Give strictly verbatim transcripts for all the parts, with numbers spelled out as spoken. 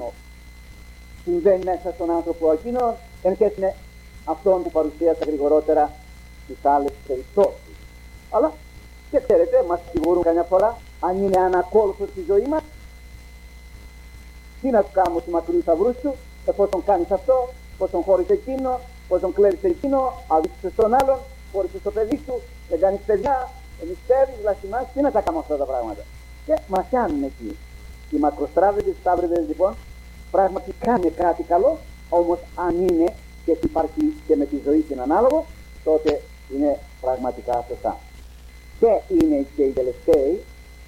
μόνο συμβαίνει μέσα στον άνθρωπο εκείνο, εν σχέση με αυτόν που παρουσίασα γρηγορότερα στις άλλες περιπτώσεις. Αλλά και ξέρετε, μας σιγουρούν καμιά φορά, αν είναι ανακόλουθος στη ζωή μας, τι να του κάνουμε στους μακριούς αυρούς του, εφόσον κάνεις αυτό, εφόσον χώρισε εκείνο, εφόσον κλέβεις εκείνο, αδείξεις στον άλλον, χώρισες το παιδί σου, δεν κάνεις παιδιά, ενιστεύεις, βλασιμάς, τι να τα κάνουμε αυτά τα πράγματα. Και μας κάνουν εκεί. Οι μακροστράβητες σταύριδες λοιπόν πράγματι κάνουν κάτι καλό, όμως αν είναι και υπάρχει και με τη ζωή την ανάλογο, τότε είναι πραγματικά σωστά. Και είναι και οι τελευταίοι,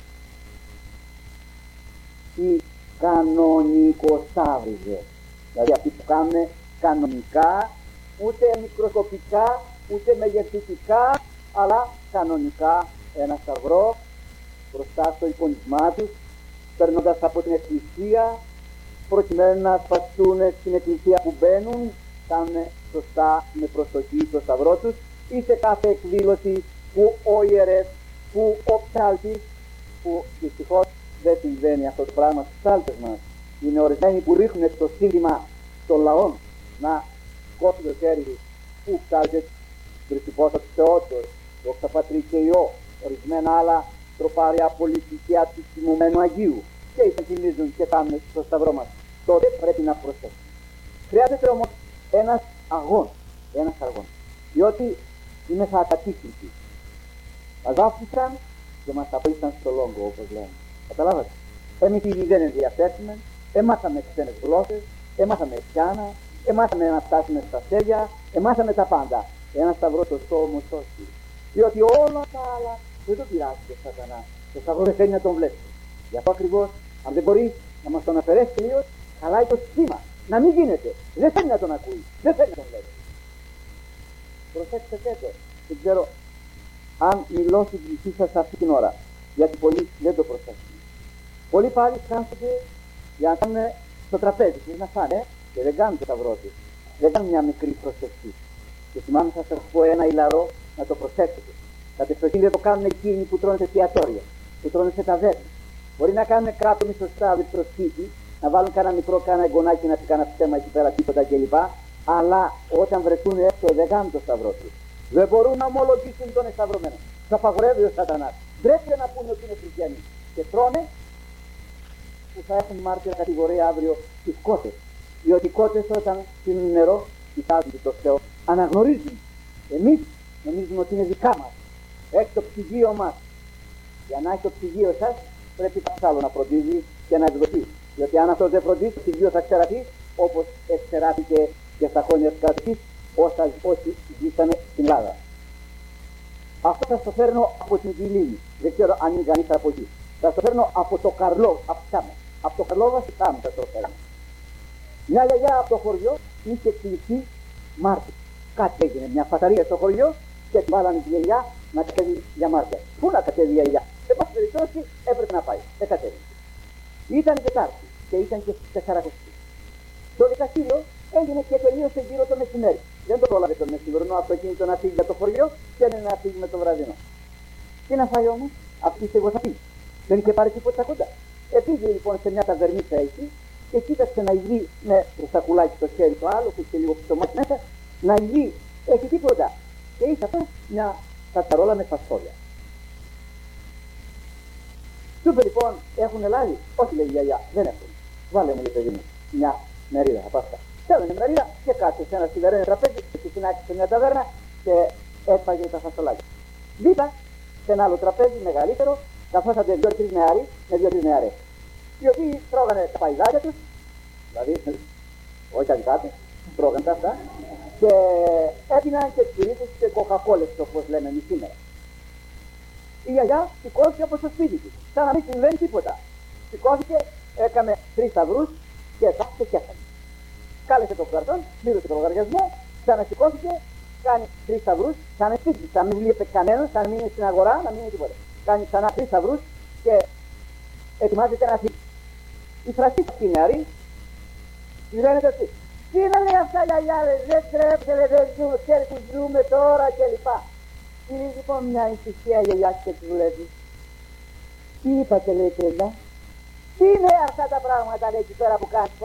οι κανονικοσταύριδες, δηλαδή αυτοί που κάνουν κανονικά, ούτε μικροσκοπικά, ούτε μεγεθυντικά, αλλά κανονικά ένα σταυρό μπροστά στο εικονισμά τους, παίρνοντας από την εκκλησία, προκειμένου να ασπαστούν στην εκκλησία που μπαίνουν, κάνουν σωστά με προσοχή το σταυρό τους, ή σε κάθε εκδήλωση που ο ιερεύς, που ο ψάλτης, που δυστυχώς δεν συμβαίνει αυτό το πράγμα στους ψάλτες μας. Είναι ορισμένοι που ρίχνουν το σύνθημα των λαών να κόψουν το χέρι τους, που ψάλτες Χριστιπόσα του Θεότος, δόξα Πατρί και Υιό, ορισμένα άλλα τροπάρια πολιτικιά του τιμωμένου Αγίου, και υπενθυμίζουν και κάνουν στο σταυρό μας. Τότε πρέπει να προσέξουμε. Χρειάζεται όμως ένας αγών, ένας αγών, διότι είμαι θα ακατήχητοι. Μας άφησαν και μας απολύσαν στο λόγο, όπως λένε. Καταλάβατε. Εμείς ήδη δεν ενδιαφέρθημε, εμάθαμε ξένες γλώσσες, εμάθαμε πιάνα, εμάθαμε να φτάσουμε στα αστέρια, εμάθαμε τα πάντα. Ένα σταυρό σωστό όμως όχι. Διότι όλα τα άλλα δεν τον πειράζει το σατανά. Το σταυρό δεν θέλει να τον βλέπει. Γι' αυτό ακριβώς, αν δεν μπορεί να μας τον αφαιρέσει τελείως, χαλάει το σήμα. Να μην γίνεται. Δεν θέλει να τον ακούει. Δεν θέλει να τον βλέπει. Προσέξτε το. Δεν ξέρω αν μιλώ στην πλησή σας αυτή την ώρα. Γιατί πολλοί δεν το προσέξουν. Πολλοί πάλι κάθονται για να κάνουν στο τραπέζι τους να φάνε και δεν κάνουν το σταυρό τους. Δεν κάνουν μια μικρή προσευχή. Και θυμάμαι θα σας πω ένα ηλαρό να το προσέξετε. Κατευθείαν δεν το κάνουν εκείνοι που τρώνε σε εστιατόρια, που τρώνε σε ταβέρνες. Μπορεί να κάνουν κάτω μισοστάδι στο σπίτι, να βάλουν κάνα μικρό κάνα εγγονάκι να πει κάνα ψέμα εκεί πέρα τίποτα κλπ. Αλλά όταν βρεθούν έξω δεν κάνουν το σταυρό τους. Δεν μπορούν να ομολογήσουν τον εσταυρωμένο. Τους απαγορεύει ο σατανάς. Πρέπει να πούνε ότι είναι χριστιανοί. Και τρώνε που θα έχουν μάρτυρα κατηγορία αύριο τις κότες. Διότι οι κότες όταν πίνουν νερό, κοιτάζουν το Θεό, αναγνωρίζουν. Εμείς νομίζουμε ότι είναι δικά μας. Έχει το ψυγείο μας. Για να έχει το ψυγείο σας πρέπει κάποιος άλλο να φροντίζει και να εκδοθεί. Γιατί αν αυτό δεν φροντίζει, το ψυγείο θα ξεραθεί όπως εξεράθηκε και στα χρόνια της κατοχής όσοι ζήσανε στην Ελλάδα. Αυτό θα το φέρνω από την Βιλίνη. Δεν ξέρω αν είναι κανείς από εκεί. Θα το φέρνω από το Καρλό, από Σάμο. Από το Καρλόβα στη Σάμο θα το φέρνω. Μια γιαγιά από το χωριό είχε κλειστεί μάρτυρ. Κάτι έγινε, μια φαταρία στο χωριό και την βάλανε τη γιαγιά να κατέβει για μάρτυρ. Πού να κατέβει η γιαγιά? Σε πάση περιπτώσει έπρεπε να πάει. Δεν κατέβει. Ήταν Τετάρτη και ήταν και στις Τεσσαρακοστή. Το δικαστήριο έγινε και τελείωσε γύρω το μεσημέρι. Δεν το πρόλαβε το μεσημερινό αυτοκίνητο να φύγει για το χωριό και δεν να φύγει με το βραδινό. Τι να φάει όμως, αυτή η στεγοσαπή. Δεν είχε πάρει τίποτα κοντά. Επήγε λοιπόν σε μια ταβερνίτσα εκεί και κοίταξε να υγεί με το σακουλάκι στο χέρι το άλλο, που είχε λίγο πτωμάκι μέσα, να υγεί, έχει τίποτα. Και είχε αυτό μια κατσαρόλα με φασόλια. Του είπε λοιπόν, έχουν λάδι? Όχι, λέει η γιαγιά, δεν έχουν. Βάλε μου, λέει παιδί μου, μια μερίδα από αυτά. Θέλανε μερίδα και κάτσε σε ένα σιδερένιο τραπέζι και συνάξει σε μια ταβέρνα και έσπαγε τα φασολάκια. Δίπλα σε ένα άλλο τραπέζι μεγαλύτερο καθόσατε δύο-τρεις νεαροί με δύο-τρεις νεαρές, οι οποίοι τρώγανε τα παϊδάκια τους, δηλαδή όχι τα δικά τους, τρώγανε τα αυτά και έπιναν και σπυρίτες και κοκακόλες, όπως λέμε εμείς σήμερα. Η γιαγιά σηκώθηκε από το σπίτι της, σαν να μην συμβαίνει τίποτα. Σηκώθηκε, έκανε τρεις σταυρούς και κάθισε και έφανε. Κάλεσε τον καρτόν, πλήρωσε τον λογαριασμό, ξανασηκώθηκε, κάνει τρεις σταυρούς, σαν σπίτι της, σαν μην βλέπει κανένας, σαν μην είναι στην αγορά, να μην είναι τίποτα. Κάνει ξανά τρεις σταυρούς και ετοιμάζεται να φύγει. Η φραστή στη νεαρή της λένε το εξής: τι να λέει αυτά γιαγιάδες, δεν τρέψετε, δεν ζούμε, ξέρετε τι ζούμε τώρα κλπ. Είναι λοιπόν μια ησυχία γιαγιά και τη δουλεύει. Τι είπατε, λέει, παιδιά? Τι είναι αυτά τα πράγματα, λέει, εκεί πέρα που κάνει?